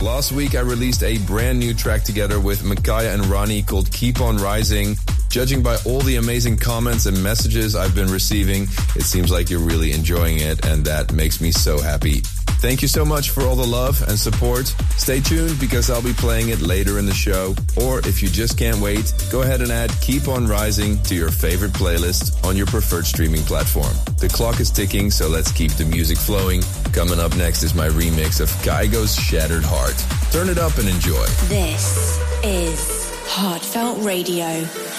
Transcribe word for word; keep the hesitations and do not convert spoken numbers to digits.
Last week I released a brand new track together with Micaiah and Ronnie called Keep On Rising. Judging by all the amazing comments and messages I've been receiving, it seems like you're really enjoying it, and that makes me so happy. Thank you so much for all the love and support. Stay tuned because I'll be playing it later in the show. Or if you just can't wait, go ahead and add Keep On Rising to your favorite playlist on your preferred streaming platform. The clock is ticking, so let's keep the music flowing. Coming up next is my remix of Kygo's Shattered Heart. Turn it up and enjoy. This is Heartfelt Radio.